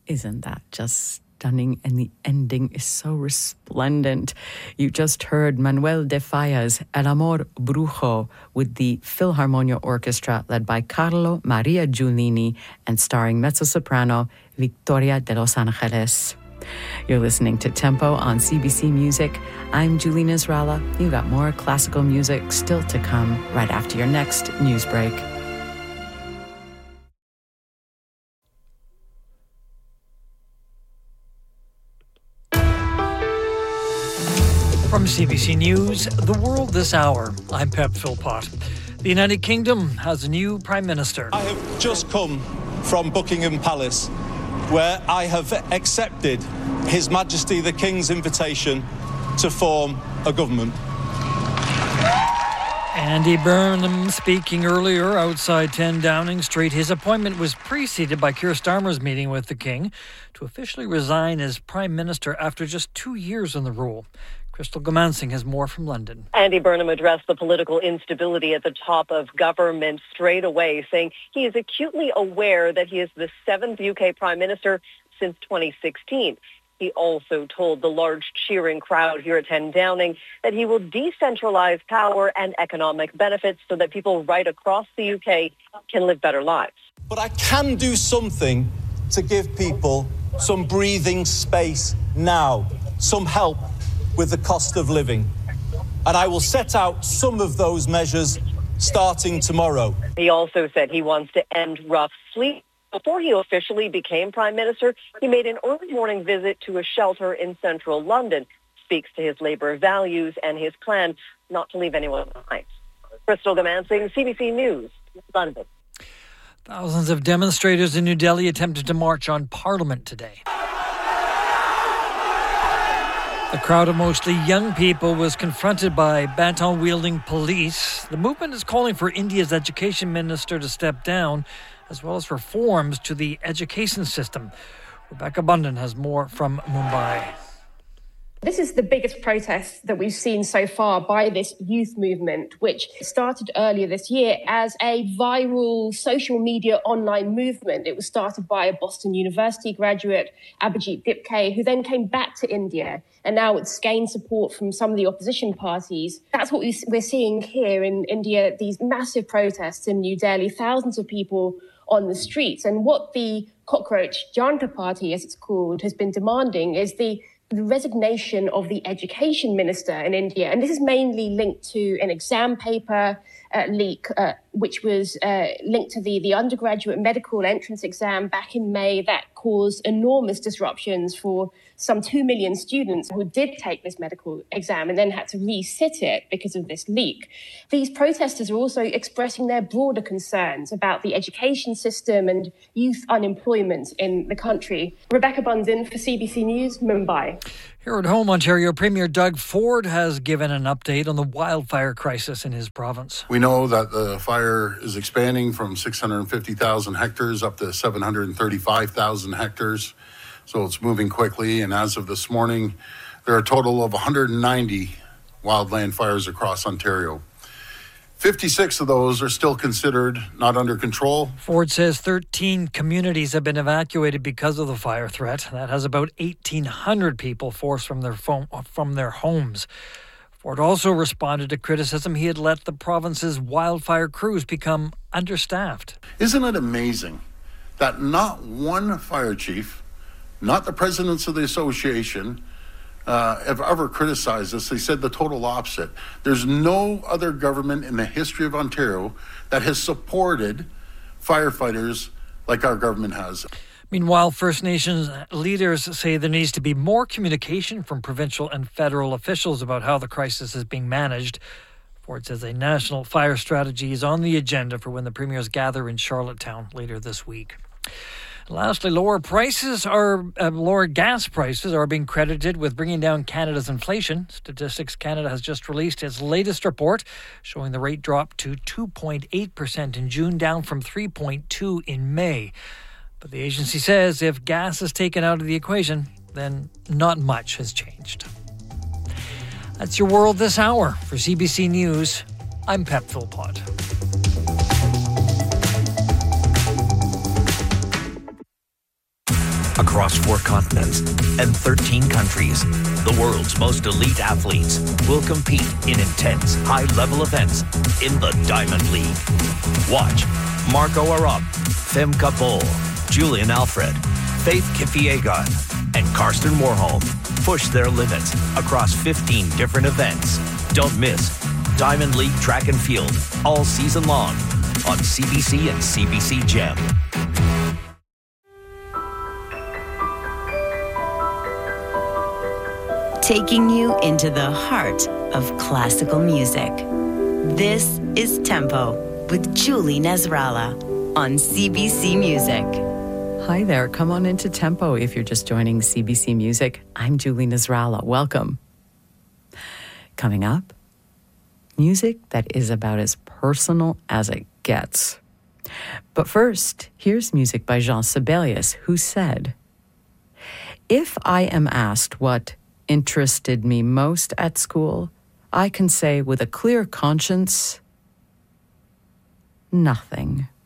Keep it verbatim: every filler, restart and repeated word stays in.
Isn't that just stunning? And the ending is so resplendent. You just heard Manuel de Falla's El Amor Brujo with the Philharmonia Orchestra led by Carlo Maria Giulini and starring mezzo-soprano Victoria de Los Angeles. You're listening to Tempo on C B C Music. I'm Julina Israela. You got more classical music still to come right after your next news break. From C B C News, The World This Hour, I'm Pep Philpott. The United Kingdom has a new Prime Minister. I have just come from Buckingham Palace, where I have accepted His Majesty the King's invitation to form a government. Andy Burnham speaking earlier outside ten Downing Street. His appointment was preceded by Keir Starmer's meeting with the King to officially resign as Prime Minister after just two years in the role. Crystal Gomansing has more from London. Andy Burnham addressed the political instability at the top of government straight away, saying he is acutely aware that he is the seventh U K Prime Minister since twenty sixteen. He also told the large cheering crowd here at ten Downing that he will decentralise power and economic benefits so that people right across the U K can live better lives. But I can do something to give people some breathing space now, some help with the cost of living. And I will set out some of those measures starting tomorrow. He also said he wants to end rough sleep. Before he officially became Prime Minister, he made an early morning visit to a shelter in central London, speaks to his Labour values and his plan not to leave anyone behind. Crystal Gomansing, C B C News, London. Thousands of demonstrators in New Delhi attempted to march on Parliament today. The crowd of mostly young people was confronted by baton-wielding police. The movement is calling for India's education minister to step down, as well as reforms to the education system. Rebecca Bundan has more from Mumbai. This is the biggest protest that we've seen so far by this youth movement, which started earlier this year as a viral social media online movement. It was started by a Boston University graduate, Abhijit Dipke, who then came back to India, and now it's gained support from some of the opposition parties. That's what we're seeing here in India, these massive protests in New Delhi, thousands of people on the streets. And what the Cockroach Janta Party, as it's called, has been demanding is the the resignation of the education minister in India. And this is mainly linked to an exam paper uh, leak, uh, which was uh, linked to the, the undergraduate medical entrance exam back in May that caused enormous disruptions for some two million students who did take this medical exam and then had to resit it because of this leak. These protesters are also expressing their broader concerns about the education system and youth unemployment in the country. Rebecca Bundan for C B C News, Mumbai. Here at home, Ontario Premier Doug Ford has given an update on the wildfire crisis in his province. We know that the fire is expanding from six hundred fifty thousand hectares up to seven hundred thirty-five thousand hectares. So it's moving quickly. And as of this morning, there are a total of one hundred ninety wildland fires across Ontario. fifty-six of those are still considered not under control. Ford says thirteen communities have been evacuated because of the fire threat. That has about eighteen hundred people forced from their phone, from their homes. Ford also responded to criticism he had let the province's wildfire crews become understaffed. Isn't it amazing that not one fire chief, not the presidents of the association, Uh, have ever criticized us? They said the total opposite. There's no other government in the history of Ontario that has supported firefighters like our government has. Meanwhile, First Nations leaders say there needs to be more communication from provincial and federal officials about how the crisis is being managed. Ford says a national fire strategy is on the agenda for when the premiers gather in Charlottetown later this week. Lastly, lower prices are uh, lower gas prices are being credited with bringing down Canada's inflation. Statistics Canada has just released its latest report showing the rate dropped to two point eight percent in June, down from three point two percent in May. But the agency says if gas is taken out of the equation, then not much has changed. That's your World This Hour. For C B C News, I'm Pep Philpott. across four continents and thirteen countries. The world's most elite athletes will compete in intense, high-level events in the Diamond League. Watch Marco Arop, Femke Bol, Julian Alfred, Faith Kipyegon, and Karsten Warholm push their limits across fifteen different events. Don't miss Diamond League Track and Field all season long on C B C and C B C Gem. Taking you into the heart of classical music. This is Tempo with Julie Nasrallah on C B C Music. Hi there. Come on into Tempo if you're just joining C B C Music. I'm Julie Nasrallah. Welcome. Coming up, music that is about as personal as it gets. But first, here's music by Jean Sibelius, who said, "If I am asked what interested me most at school, I can say with a clear conscience, nothing."